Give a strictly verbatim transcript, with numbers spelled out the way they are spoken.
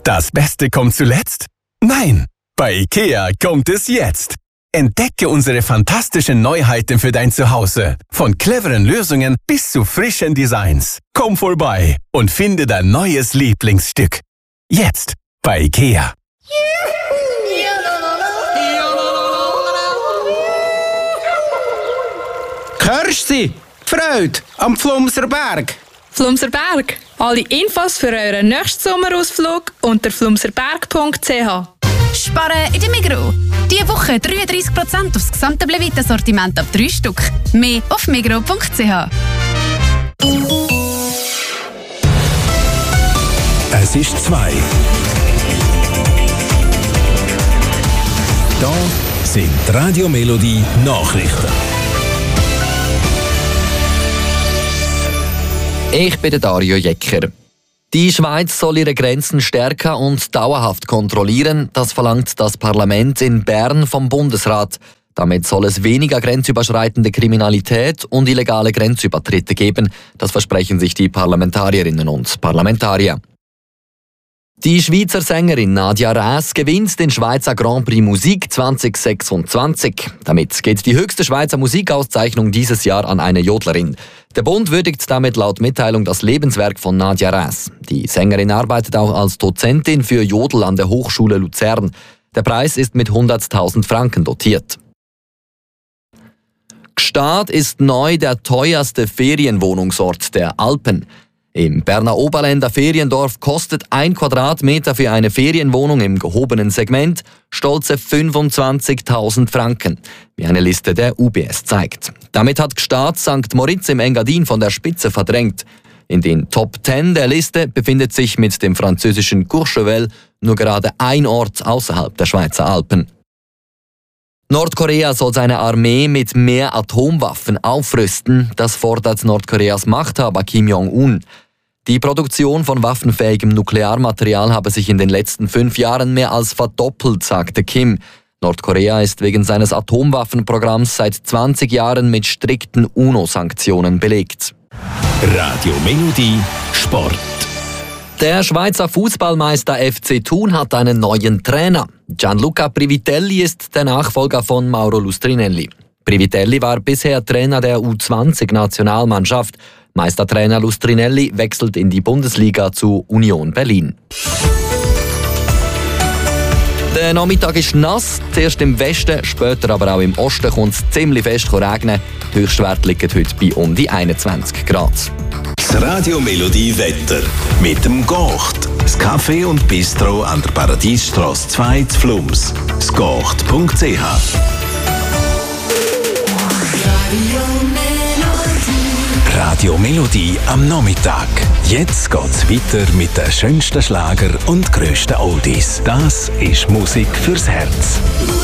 Das Beste kommt zuletzt? Nein, bei IKEA kommt es jetzt. Entdecke unsere fantastischen Neuheiten für dein Zuhause. Von cleveren Lösungen bis zu frischen Designs. Komm vorbei und finde dein neues Lieblingsstück. Jetzt bei IKEA. Hörst du sie? Die Freude am Flumser Berg. Flumser Berg. Alle Infos für euren nächsten Sommerausflug unter flumserberg punkt c h. Sparen in der Migros. Diese Woche dreiunddreißig Prozent aufs gesamte Blevita-Sortiment ab drei Stück. Mehr auf migros punkt c h. Es ist zwei. Da sind die Radio Melodie Nachrichten. Ich bin Dario Jecker. Die Schweiz soll ihre Grenzen stärker und dauerhaft kontrollieren. Das verlangt das Parlament in Bern vom Bundesrat. Damit soll es weniger grenzüberschreitende Kriminalität und illegale Grenzübertritte geben. Das versprechen sich die Parlamentarierinnen und Parlamentarier. Die Schweizer Sängerin Nadia Räs gewinnt den Schweizer Grand Prix Musik zwanzig sechsundzwanzig. Damit geht die höchste Schweizer Musikauszeichnung dieses Jahr an eine Jodlerin. Der Bund würdigt damit laut Mitteilung das Lebenswerk von Nadia Räs. Die Sängerin arbeitet auch als Dozentin für Jodel an der Hochschule Luzern. Der Preis ist mit hunderttausend Franken dotiert. Gstaad ist neu der teuerste Ferienwohnungsort der Alpen. Im Berner Oberländer Feriendorf kostet ein Quadratmeter für eine Ferienwohnung im gehobenen Segment stolze fünfundzwanzigtausend Franken, wie eine Liste der U B S zeigt. Damit hat Gstaad Sankt Moritz im Engadin von der Spitze verdrängt. In den Top zehn der Liste befindet sich mit dem französischen Courchevel nur gerade ein Ort außerhalb der Schweizer Alpen. Nordkorea soll seine Armee mit mehr Atomwaffen aufrüsten. Das fordert Nordkoreas Machthaber Kim Jong-un. Die Produktion von waffenfähigem Nuklearmaterial habe sich in den letzten fünf Jahren mehr als verdoppelt, sagte Kim. Nordkorea ist wegen seines Atomwaffenprogramms seit zwanzig Jahren mit strikten UNO-Sanktionen belegt. Radio Melodie Sport. Der Schweizer Fußballmeister F C Thun hat einen neuen Trainer. Gianluca Privitelli ist der Nachfolger von Mauro Lustrinelli. Privitelli war bisher Trainer der U zwanzig Nationalmannschaft. Meistertrainer Lustrinelli wechselt in die Bundesliga zu Union Berlin. Der Nachmittag ist nass, zuerst im Westen, später aber auch im Osten kommt es ziemlich fest regnen. Die Höchstwerte liegen heute bei um die einundzwanzig Grad. Das Radio Melodie Wetter mit dem Gocht. Das Café und Bistro an der Paradiesstrasse zwei zu Flums. das gocht punkt c h. Radio Melodie am Nachmittag. Jetzt geht's weiter mit den schönsten Schlager und grössten Oldies. Das ist Musik fürs Herz.